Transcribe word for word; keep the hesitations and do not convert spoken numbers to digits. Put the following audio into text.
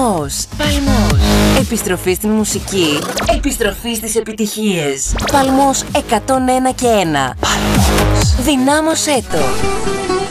Παλμός. Παλμός. Επιστροφή στην μουσική. Επιστροφή στις επιτυχίες. Παλμός εκατόν ένα και ένα. Παλμός. Δυνάμωσέ το.